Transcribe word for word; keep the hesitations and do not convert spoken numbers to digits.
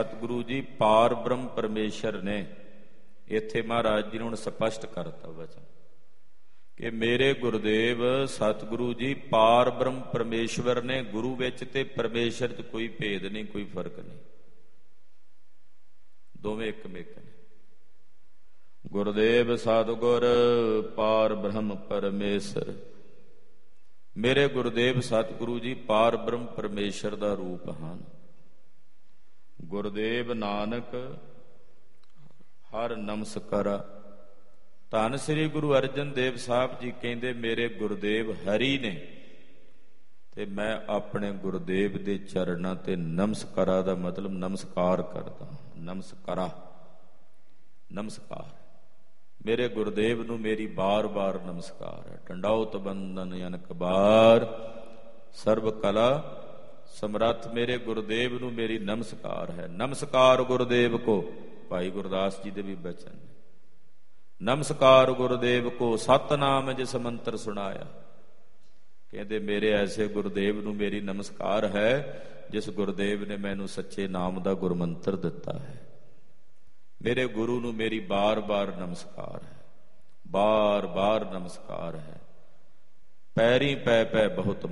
ਸਤਿਗੁਰੂ ਜੀ ਪਾਰ ਬ੍ਰਹਮ ਪਰਮੇਸ਼ਰ ਨੇ। ਇੱਥੇ ਮਹਾਰਾਜ ਜੀ ਨੇ ਹੁਣ ਸਪਸ਼ਟ ਕਰਤਾ ਵਚਨ ਕਿ ਮੇਰੇ ਗੁਰਦੇਵ ਸਤਿਗੁਰੂ ਜੀ ਪਾਰ ਬ੍ਰਹਮ ਪਰਮੇਸ਼ਵਰ ਨੇ। ਗੁਰੂ ਵਿੱਚ ਤੇ ਪਰਮੇਸ਼ਰ 'ਚ ਕੋਈ ਭੇਦ ਨਹੀਂ, ਕੋਈ ਫਰਕ ਨਹੀਂ, ਦੋਵੇਂ ਇੱਕ ਮੇਕ ਨੇ। ਗੁਰਦੇਵ ਸਤਿਗੁਰ ਪਾਰ ਬ੍ਰਹਮ ਪਰਮੇਸ਼ਰ। ਮੇਰੇ ਗੁਰਦੇਵ ਸਤਿਗੁਰੂ ਜੀ ਪਾਰ ਬ੍ਰਹਮ ਪਰਮੇਸ਼ਰ ਦਾ ਰੂਪ ਹਨ। ਗੁਰਦੇਵ ਨਾਨਕ ਹਰ ਨਮਸਕਾਰਾ। ਧੰਨ ਸ੍ਰੀ ਗੁਰੂ ਅਰਜਨ ਦੇਵ ਸਾਹਿਬ ਜੀ ਕਹਿੰਦੇ ਮੇਰੇ ਗੁਰਦੇਵ ਹਰੀ ਨੇ ਤੇ ਮੈਂ ਆਪਣੇ ਗੁਰਦੇਵ ਦੇ ਚਰਨਾਂ ਤੇ ਨਮਸਕਾਰਾ ਦਾ ਮਤਲਬ ਨਮਸਕਾਰ ਕਰਦਾ। ਨਮਸਕਾਰਾ, ਨਮਸਕਾਰ। ਮੇਰੇ ਗੁਰਦੇਵ ਨੂੰ ਮੇਰੀ ਬਾਰ-ਬਾਰ ਨਮਸਕਾਰ ਹੈ। ਡੰਡਾਉਤ ਬੰਦਨ ਅਨਕ ਬਾਰ ਸਰਬ ਕਲਾ ਸਮਰੱਥ। ਮੇਰੇ ਗੁਰਦੇਵ ਨੂੰ ਮੇਰੀ ਨਮਸਕਾਰ ਹੈ। ਨਮਸਕਾਰ ਗੁਰਦੇਵ ਕੋ, ਭਾਈ ਗੁਰਦਾਸ ਜੀ ਦੇ ਵੀ ਬਚਨ ਨੇ। ਨਮਸਕਾਰ ਗੁਰਦੇਵ ਕੋ ਸਤਨਾਮ ਜਿਸ ਮੰਤਰ ਸੁਣਾਇਆ। ਕਹਿੰਦੇ ਮੇਰੇ ਐਸੇ ਗੁਰਦੇਵ ਨੂੰ ਮੇਰੀ ਨਮਸਕਾਰ ਹੈ ਜਿਸ ਗੁਰਦੇਵ ਨੇ ਮੈਨੂੰ ਸੱਚੇ ਨਾਮ ਦਾ ਗੁਰਮੰਤਰ ਦਿੱਤਾ ਹੈ। ਮੇਰੇ ਗੁਰੂ ਨੂੰ ਮੇਰੀ ਬਾਰ-ਬਾਰ ਨਮਸਕਾਰ ਹੈ, ਬਾਰ-ਬਾਰ ਨਮਸਕਾਰ ਹੈ। ਪੈਰੀ ਪੈ ਪੈ ਬਹੁਤ